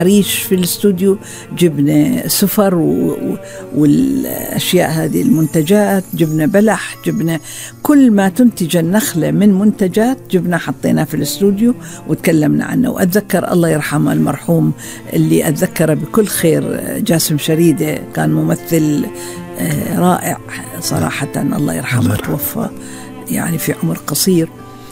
ريش في الاستوديو، جبنا سفر والأشياء هذه المنتجات، جبنا بلح، جبنا كل ما تنتج النخلة من منتجات جبنا حطينا في الاستوديو وتكلمنا عنه. وأتذكر الله يرحمه المرحوم اللي أتذكره بكل خير جاسم شريدة، كان ممثل رائع صراحة، الله يرحمه، توفى يعني في عمر قصير.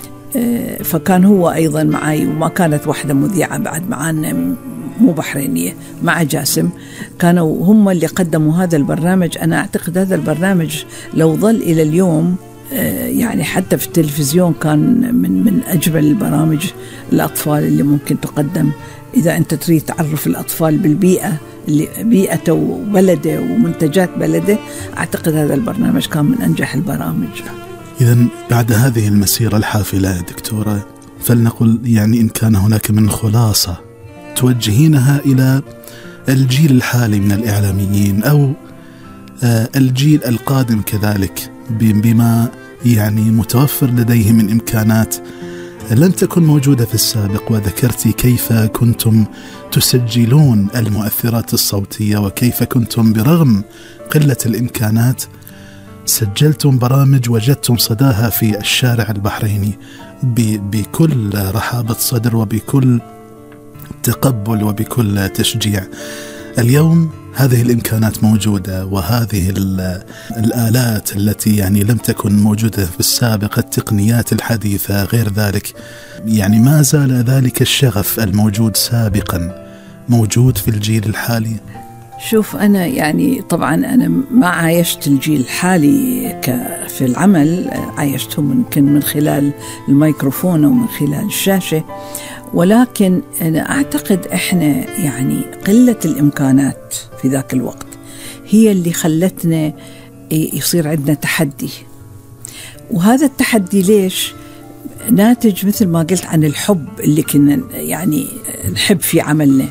فكان هو أيضا معي، وما كانت واحدة مذيعة بعد معنا مو بحرينية، مع جاسم، كانوا هم اللي قدموا هذا البرنامج. أنا أعتقد هذا البرنامج لو ظل إلى اليوم يعني حتى في التلفزيون كان من أجمل البرامج الأطفال اللي ممكن تقدم إذا أنت تريد تعرف الأطفال بالبيئة اللي بيئته وبلده ومنتجات بلده. أعتقد هذا البرنامج كان من أنجح البرامج. إذن بعد هذه المسيرة الحافلة دكتورة، فلنقل يعني إن كان هناك من خلاصة توجهينها إلى الجيل الحالي من الإعلاميين أو الجيل القادم كذلك بما يعني متوفر لديه من إمكانات لم تكن موجودة في السابق، وذكرتي كيف كنتم تسجلون المؤثرات الصوتية وكيف كنتم برغم قلة الإمكانات سجلتم برامج وجدتم صداها في الشارع البحريني بكل رحابة صدر وبكل تقبل وبكل تشجيع. اليوم هذه الإمكانات موجودة، وهذه الآلات التي يعني لم تكن موجودة في السابق، التقنيات الحديثة غير ذلك، يعني ما زال ذلك الشغف الموجود سابقا موجود في الجيل الحالي. شوف، أنا يعني طبعا أنا ما عايشت الجيل الحالي في العمل، عايشتهم يمكن من خلال الميكروفون ومن خلال الشاشة، ولكن أنا أعتقد إحنا يعني قلة الإمكانات في ذاك الوقت هي اللي خلتنا يصير عندنا تحدي. وهذا التحدي ليش؟ ناتج مثل ما قلت عن الحب اللي كنا يعني نحب في عملنا.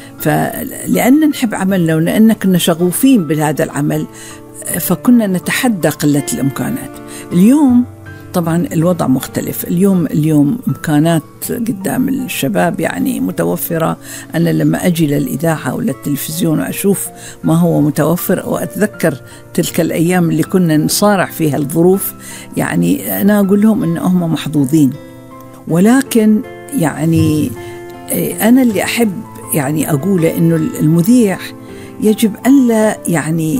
فلأن نحب عملنا ولأن كنا شغوفين بهذا العمل فكنا نتحدى قلة الإمكانات. اليوم طبعا الوضع مختلف. اليوم إمكانات قدام الشباب يعني متوفرة. أنا لما أجي للإذاعة ولا التلفزيون وأشوف ما هو متوفر، وأتذكر تلك الأيام اللي كنا نصارع فيها الظروف، يعني أنا أقول لهم إنهم محظوظين. ولكن يعني أنا اللي أحب يعني أقوله إنه المذيع يجب ألا يعني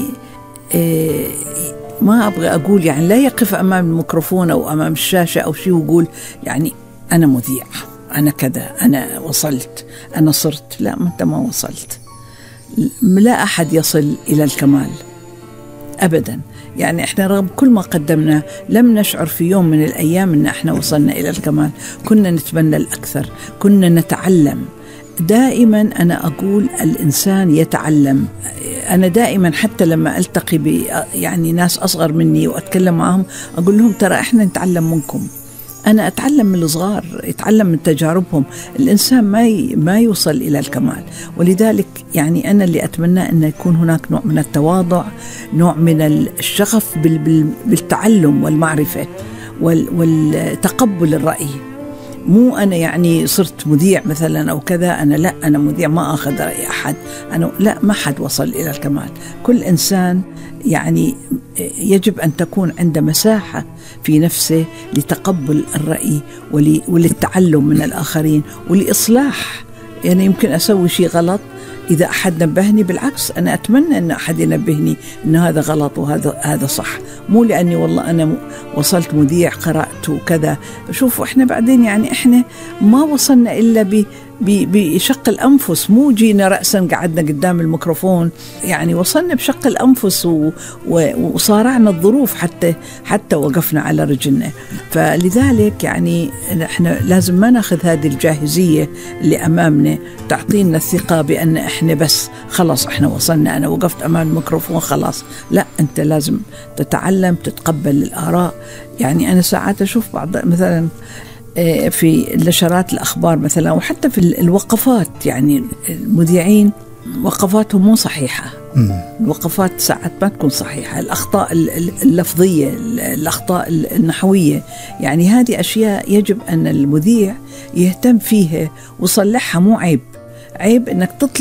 ما أبغى أقول يعني لا يقف أمام الميكروفون أو أمام الشاشة أو شيء ويقول يعني أنا مذيع، أنا كذا، أنا وصلت، أنا صرت. لا، ما أنت ما وصلت. لا أحد يصل إلى الكمال أبدا. يعني إحنا رغم كل ما قدمنا لم نشعر في يوم من الأيام أن إحنا وصلنا إلى الكمال. كنا نتمنى الأكثر، كنا نتعلم. دائما أنا أقول الإنسان يتعلم. أنا دائما حتى لما ألتقي يعني ناس أصغر مني وأتكلم معهم أقول لهم ترى إحنا نتعلم منكم. أنا أتعلم من الصغار، يتعلم من تجاربهم. الإنسان ما يوصل إلى الكمال. ولذلك يعني أنا اللي أتمنى أن يكون هناك نوع من التواضع، نوع من الشغف بالتعلم والمعرفة والتقبل الرأي. مو أنا يعني صرت مذيع مثلا أو كذا، أنا لا، أنا مذيع ما أخذ رأي أحد، أنا لا، ما حد وصل إلى الكمال. كل إنسان يعني يجب أن تكون عنده مساحة في نفسه لتقبل الرأي وللتعلم من الآخرين ولإصلاح. يعني يمكن أسوي شيء غلط، إذا أحد نبهني بالعكس أنا أتمنى أن أحد ينبهني أن هذا غلط وهذا صح، مو لأني والله أنا وصلت مذيع قرأت وكذا. شوفوا إحنا بعدين يعني إحنا ما وصلنا إلا بشق الأنفس، مو جينا رأسا قعدنا قدام الميكروفون. يعني وصلنا بشق الأنفس وصارعنا الظروف حتى وقفنا على رجلنا. فلذلك يعني إحنا لازم ما ناخذ هذه الجاهزية اللي أمامنا تعطينا الثقة بأن إحنا بس خلاص إحنا وصلنا، أنا وقفت أمام الميكروفون خلاص. لا، أنت لازم تتعلم، تتقبل الآراء. يعني أنا ساعات أشوف بعض مثلا في نشرات الأخبار مثلا وحتى في الوقفات، يعني المذيعين وقفاتهم مو صحيحة. الوقفات ساعات ما تكون صحيحة، الأخطاء اللفظية، الأخطاء النحوية، يعني هذه أشياء يجب أن المذيع يهتم فيها وصلحها، مو عيب. عيب انك تطلع